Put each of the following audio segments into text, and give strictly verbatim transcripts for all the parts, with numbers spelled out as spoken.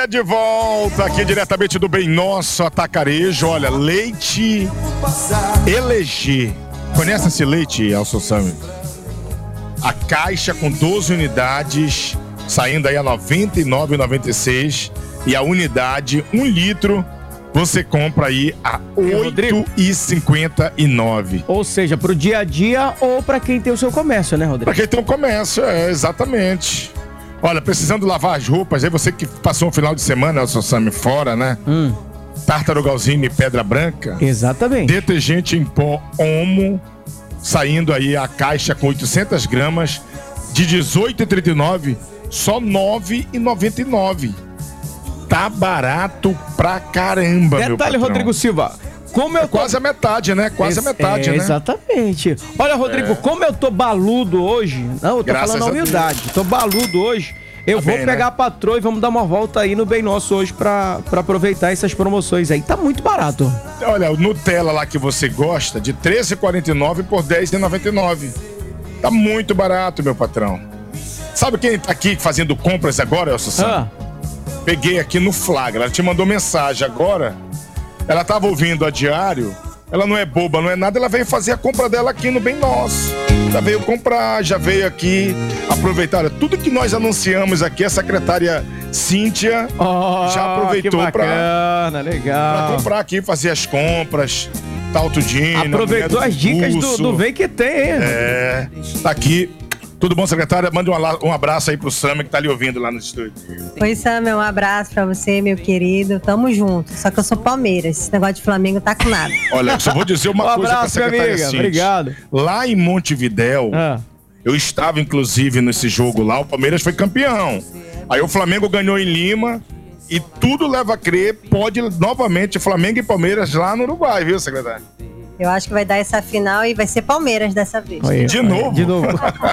É de volta aqui diretamente do Bem Nosso Atacarejo. Olha, leite Eleger. Conhece esse leite, Elson Sami? A caixa com doze unidades, saindo aí a noventa e nove reais e noventa e seis centavos. E a unidade, um litro, você compra aí a oito reais e cinquenta e nove centavos. Ou seja, pro dia a dia ou pra quem tem o seu comércio, né, Rodrigo? Pra quem tem um comércio, é, exatamente. Olha, precisando lavar as roupas, aí você que passou um final de semana, Elson Sami, fora, né? Hum. Tartarugalzinho e Pedra Branca. Exatamente. Detergente em pó Omo, saindo aí a caixa com oitocentas gramas, de dezoito reais e trinta e nove centavos, só nove reais e noventa e nove centavos. Tá barato pra caramba, Detalhe, meu patrão. Rodrigo Silva. Como eu é tô... quase a metade, né? Quase Esse, a metade, é, né? Exatamente. Olha, Rodrigo, é. como eu tô baludo hoje... Não, eu tô Graças falando a humildade. Tô baludo hoje. Eu tá vou bem, pegar né? a patroa e vamos dar uma volta aí no Bem Nosso hoje pra, pra aproveitar essas promoções aí. Tá muito barato. Olha, o Nutella lá que você gosta, de treze reais e quarenta e nove centavos por dez reais e noventa e nove centavos. Tá muito barato, meu patrão. Sabe quem tá aqui fazendo compras agora, Elson Sami? Ah. Peguei aqui no flagra, ela te mandou mensagem agora, ela tava ouvindo a Diário, ela não é boba, não é nada, ela veio fazer a compra dela aqui no Bem Nosso. Já veio comprar, já veio aqui aproveitar. Olha, tudo que nós anunciamos aqui, a secretária Cíntia oh, já aproveitou bacana, pra, legal. pra comprar aqui, fazer as compras, tal tudinho. Aproveitou as dicas do, do Vem Que Tem, hein? É, tá aqui. Tudo bom, secretária? Manda um, um abraço aí pro Sami que tá ali ouvindo lá no estúdio. Oi, Sami, um abraço pra você, meu querido. Tamo junto. Só que eu sou Palmeiras. Esse negócio de Flamengo tá com nada. Olha, eu só vou dizer uma um coisa abraço, pra secretária amiga. Cíntia. Obrigado. Lá em Montevidéu, ah. eu estava, inclusive, nesse jogo lá. O Palmeiras foi campeão. Aí o Flamengo ganhou em Lima. E tudo leva a crer, pode novamente Flamengo e Palmeiras lá no Uruguai, viu, secretário? Eu acho que vai dar essa final e vai ser Palmeiras dessa vez. Oi, de novo? De novo.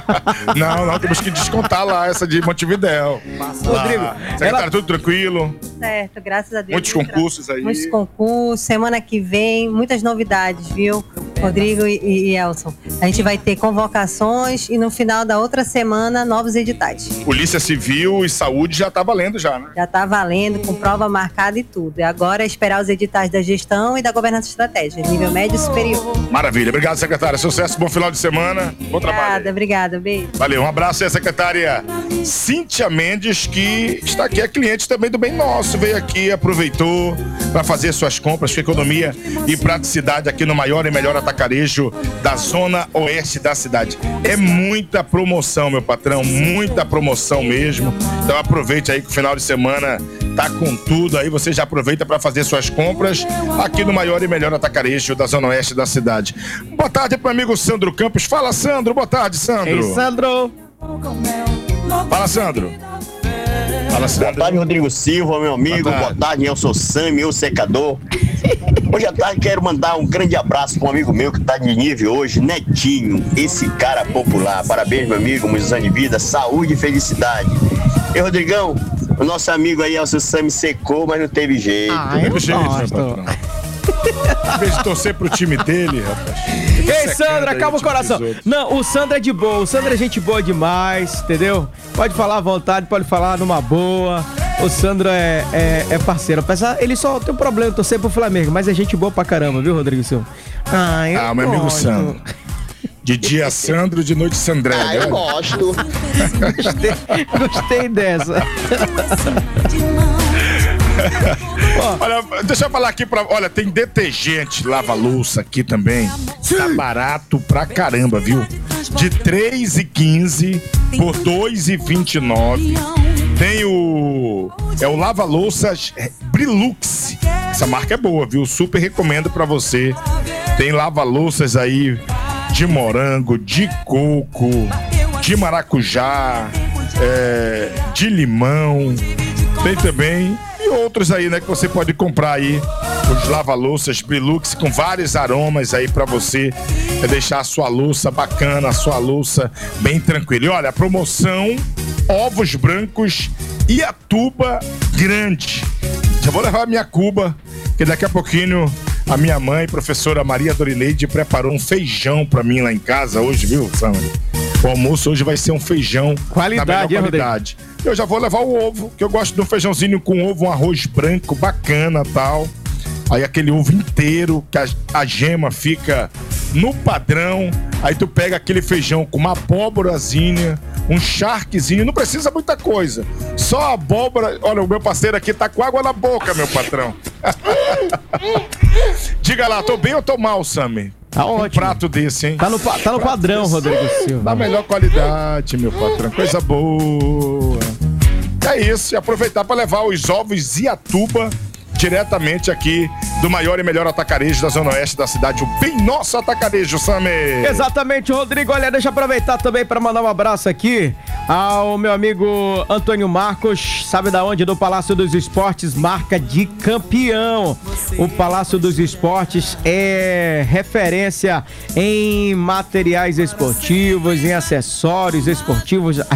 Não, não, temos que descontar lá essa de Montevidéu. Rodrigo, ah, secretário, ela... tudo tranquilo? Certo, graças a Deus. Muitos concursos aí. Muitos concursos, semana que vem, muitas novidades, viu? Rodrigo e, e Elson. A gente vai ter convocações e no final da outra semana, novos editais. Polícia Civil e Saúde já tá valendo já, né? Já tá valendo, com prova marcada e tudo. E agora é esperar os editais da gestão e da governança estratégica, nível médio e superior. Maravilha. Obrigado, secretária. Sucesso, bom final de semana. Bom obrigada, trabalho. Obrigada, obrigada. Beijo. Valeu. Um abraço aí, a secretária Cíntia Mendes, que está aqui, é cliente também do Bem Nosso. Veio aqui, aproveitou para fazer suas compras com economia e praticidade aqui no maior e melhor atacarejo da zona oeste da cidade. É muita promoção, meu patrão, muita promoção mesmo. Então aproveite aí que o final de semana tá com tudo aí, você já aproveita para fazer suas compras aqui no maior e melhor atacarejo da zona oeste da cidade. Boa tarde pro amigo Sandro Campos. Fala, Sandro. Boa tarde, Sandro. Ei, Sandro. Fala, Sandro. Fala, Sandro. Boa tarde, Rodrigo Silva, meu amigo. Boa tarde, Boa tarde eu sou Sami, o secador. Hoje à tarde quero mandar um grande abraço para um amigo meu que tá de nível hoje, Netinho, esse cara popular. Parabéns, meu amigo, muitos anos de vida, saúde e felicidade. E Rodrigão, o nosso amigo aí, o Sami, secou, mas não teve jeito. Ah, eu jeito, Em vez de torcer pro time dele, rapaz. Ei, Sandro, acalma o coração. Não, o Sandro é de boa, o Sandro é gente boa demais, entendeu? Pode falar à vontade, pode falar numa boa. O Sandro é, é, é parceiro. Apesar, ele só tem um problema de torcer pro Flamengo, mas é gente boa pra caramba, viu, Rodrigo Silva? Ah, eu ah meu amigo Sandro. De dia Sandro, de noite Sandré. Ah, eu gosto. gostei, gostei dessa. Olha, deixa eu falar aqui pra... Olha, tem detergente lava-louça aqui também. Tá barato pra caramba, viu? De três reais e quinze centavos por dois reais e vinte e nove centavos. Tem o... É o lava-louças Brilux. Essa marca é boa, viu? Super recomendo pra você. Tem lava-louças aí de morango, de coco, de maracujá, é, de limão. Tem também... E outros aí, né, que você pode comprar aí, os lava-louças Brilux com vários aromas aí pra você é deixar a sua louça bacana, a sua louça bem tranquila. E olha, a promoção ovos brancos e a tuba grande. Já vou levar a minha cuba, que daqui a pouquinho a minha mãe, professora Maria Dorileide, preparou um feijão pra mim lá em casa hoje, viu, Sandra? O almoço hoje vai ser um feijão qualidade, da melhor qualidade. Eu já vou levar o ovo, que eu gosto de um feijãozinho com ovo, um arroz branco, bacana, tal. Aí aquele ovo inteiro, que a, a gema fica no padrão. Aí tu pega aquele feijão com uma abóborazinha, um charquezinho, não precisa muita coisa. Só abóbora. Olha, o meu parceiro aqui tá com água na boca, meu patrão. Diga lá, tô bem ou tô mal, Sammy? Tá ótimo. Um prato desse, hein? Tá no, tá no padrão, Rodrigo Silva. Da melhor qualidade, meu patrão. Coisa boa. É isso. E aproveitar para levar os ovos Iatuba diretamente aqui do maior e melhor atacarejo da Zona Oeste da cidade, o Bem Nosso Atacarejo, Sammy. Exatamente, Rodrigo. Olha, deixa eu aproveitar também para mandar um abraço aqui ao meu amigo Antônio Marcos, sabe da onde? Do Palácio dos Esportes, marca de campeão. O Palácio dos Esportes é referência em materiais esportivos, em acessórios esportivos,